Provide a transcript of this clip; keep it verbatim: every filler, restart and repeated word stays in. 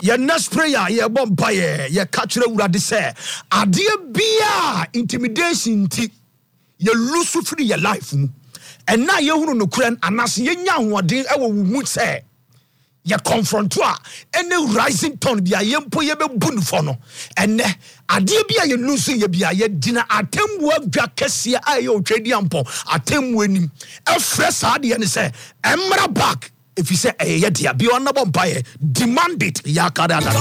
Your next prayer, your bompaye, your catcher would have said, Adia Bia intimidation, you lose free your life. And now you no kran anas yenya hoden e wo mu say ye confront a any rising tone bia ye mpo ye bebu no for no enne ade bia ye lose ye bia ye dina atemmu adwa kese a ye otwedi ampo atemmu anim e fresh ade ne say emra back if you say eh ye dia bia onabo mpa ye demand it ya kada